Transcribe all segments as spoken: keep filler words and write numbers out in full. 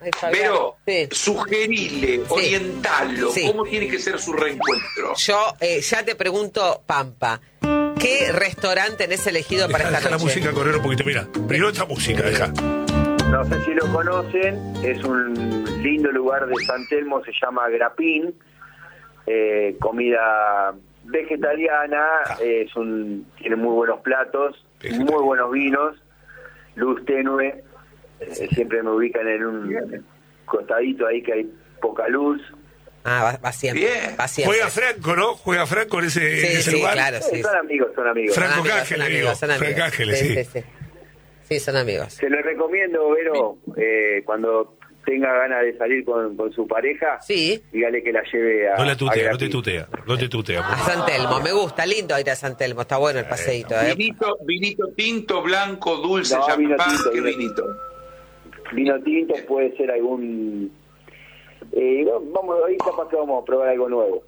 Ay, Fabián. Pero sí. sugerile, Sí. orientalo, Sí. cómo tiene que ser su reencuentro. Yo eh, ya te pregunto, Pampa, ¿qué restaurante tenés elegido para Deja, esta deja la noche? música correr un poquito. Mira, primero esta música, deja. No sé si lo conocen, es un lindo lugar de San Telmo, se llama Grapín, eh, comida vegetariana, eh, es un, tiene muy buenos platos, muy buenos vinos, luz tenue, eh, siempre me ubican en un costadito ahí que hay poca luz. Ah, va, va siempre. Bien. Va siempre. Juega Franco, ¿no? Juega Franco en ese, Sí, en ese sí, lugar. claro, sí. Eh, son amigos, son amigos. Franco Son amigos, Cángeles, son digo. amigos, son amigos. Franco Ángeles, sí. Sí, sí, sí. Sí, son amigos. Se lo recomiendo, Vero, eh, cuando tenga ganas de salir con, con su pareja, Sí. dígale que la lleve a No la a tutea, no te Grapín. tutea. No te tutea. A San Telmo, me gusta, lindo ir a San Telmo, está bueno el paseíto, ¿eh? Vinito, vinito tinto, blanco, dulce, No, vino champán, tinto, ¿qué vino vinito? Vino tinto, puede ser algún... Eh, vamos, ahí capaz que vamos a probar algo nuevo.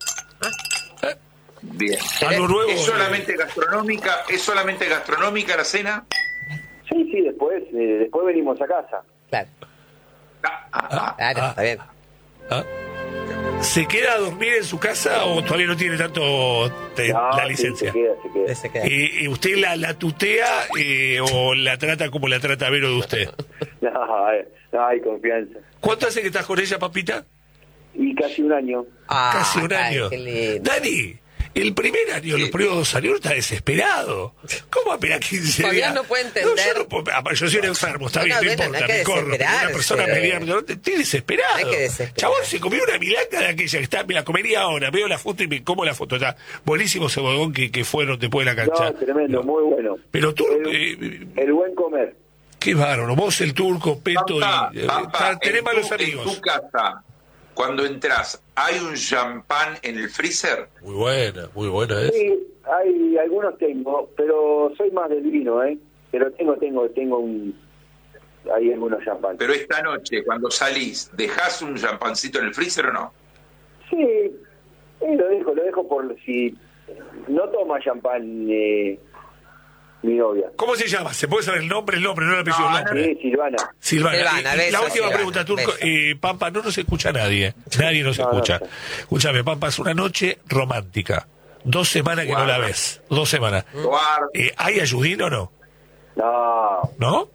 Bien. Algo nuevo. ¿Es solamente gastronómica? ¿Es solamente gastronómica la cena? Sí, sí, después eh, después venimos a casa. Claro, Ah, ah, ah. claro, Ah. está bien. ¿Ah? ¿Se queda a dormir en su casa o todavía no tiene tanto de- No, la sí, licencia? se queda, se queda. Ese queda. ¿Y, y usted la, la tutea eh, o la trata como la trata Vero de usted? No, eh, no hay confianza. ¿Cuánto hace que estás con ella, papita? Y casi un año. Ah, Casi un ay, año. qué lindo. Dani, el primer año, los primeros dos años, está desesperado. ¿Cómo esperar quince días? Fabián no puede entender. No, yo, no puedo- ah, yo soy un enfermo, está No, bien, no, no bueno, importa, no hay que me corro. Pero una desesperarse. persona mediana, estoy desesperado. No hay que desesperar. Chabón, se comió una milanga de aquella que está, me la comería ahora, veo la foto y me como la foto. Está buenísimo ese bodegón que, que fueron después de la cancha. No, tremendo, muy bueno. Pero tú, El, eh, el buen comer. qué bárbaro, vos el turco, Peto Pampa, y... eh, Pampa, está- tenés en malos tu- amigos. En tu casa, cuando entras, ¿hay un champán en el freezer? Muy buena, muy buena es. Sí, hay algunos tengo, pero soy más del vino, ¿eh? Pero tengo, tengo, tengo un... Hay algunos champán. Pero esta noche, cuando salís, ¿dejás un champancito en el freezer o no? Sí, eh, lo dejo, lo dejo por si... No toma champán eh, mi novia. ¿Cómo se llama? ¿Se puede saber el nombre, el nombre, no el apellido, el No, nombre? Sí, Silvana. Silvana. Silvana, Y- y besos, la última Silvana, pregunta, Turco. besos. Eh, Pampa, no nos escucha nadie. Nadie nos No, no, escucha. no. Escúchame, Pampa, es una noche romántica. Dos semanas que no la Guarda. ves. Dos semanas. Guarda. Eh, ¿Hay ayudín o no? No, ¿No?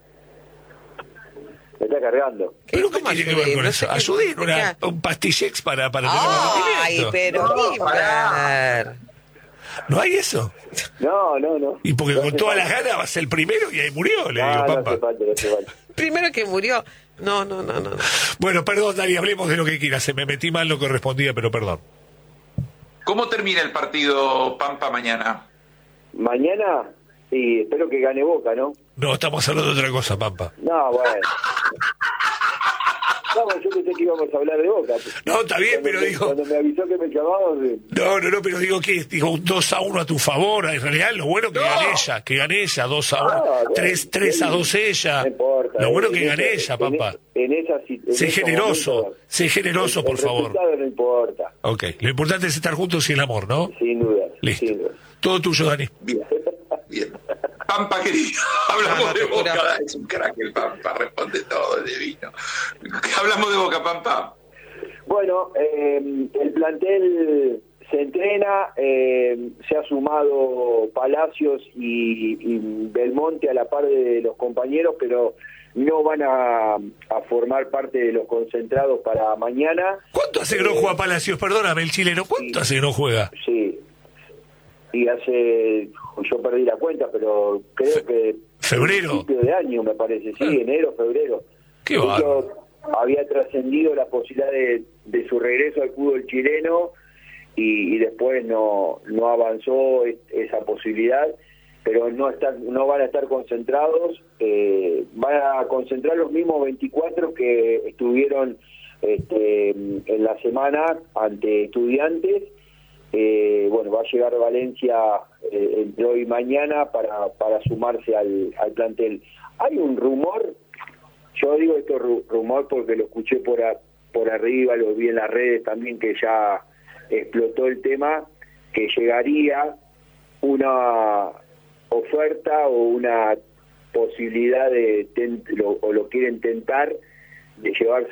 me está cargando. ¿Pero qué ¿Cómo tiene que ver ayudín? con No eso? sé qué- Ayudín, qué- una, qué- un pastillex para, para tener Ay, movimiento. pero No, qué pará. ver. ¿No hay eso? No, no, no. Y porque No con hace todas las falta. ganas va a ser el primero y ahí murió, le No, digo, no Pampa. hace falta, no hace falta. Primero que murió. No, no, no, no. no. Bueno, perdón, Dani, hablemos de lo que quieras. Se me metí mal, no correspondía, pero perdón. ¿Cómo termina el partido Pampa mañana? Mañana, sí, espero que gane Boca, ¿no? No, estamos hablando de otra cosa, Pampa. No, bueno. No, yo pensé que íbamos a hablar de Boca. No, está bien, Cuando pero me- digo... Cuando me avisó que me llamabas... eh, No, no, no, pero digo que digo un dos a uno a tu favor. En realidad, lo bueno que No. gane ella, que gane ella, dos a uno. Ah, bueno, tres, tres a dos ella. No importa. Lo bueno En que gane esa- ella, Pampa. En, en esa si- en Sé esos generoso, momentos, sé generoso, el- por el favor. resultado no importa, Ok, lo importante es estar juntos y el amor, ¿no? sin duda. Listo. Sin duda. Todo tuyo, Dani. Bien, bien. Pampa, querido, hablamos No, no, de te Boca. juro. Es un crack el Pampa, responde todo de vino. Hablamos de Boca, Pampa. Bueno, eh, el plantel se entrena, eh, se ha sumado Palacios y, y Belmonte a la par de los compañeros, pero no van a, a formar parte de los concentrados para mañana. ¿Cuánto hace que no Eh, juega Palacios? Perdóname, el chileno. ¿Cuánto sí. hace que no juega? Sí, y hace, yo perdí la cuenta, pero creo que... ¿Febrero? Principio de año, me parece, sí, Ah. enero, febrero. Qué De hecho, bárbaro. había trascendido la posibilidad de, de su regreso al fútbol chileno y, y después no, no avanzó es- esa posibilidad, pero no están, no van a estar concentrados, eh, van a concentrar los mismos veinticuatro que estuvieron este, en la semana ante Estudiantes. Eh, bueno, va a llegar Valencia eh, entre hoy y mañana para, para sumarse al, al plantel. Hay un rumor, yo digo esto ru- rumor porque lo escuché por, a- por arriba, lo vi en las redes también, que ya explotó el tema, que llegaría una oferta o una posibilidad de, tent- lo- o lo quieren tentar, de llevarse